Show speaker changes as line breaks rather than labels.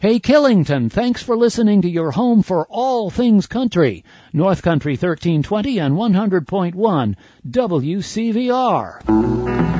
Hey, Killington, thanks for listening to your home for all things country. North Country 1320 and 100.1 WCVR.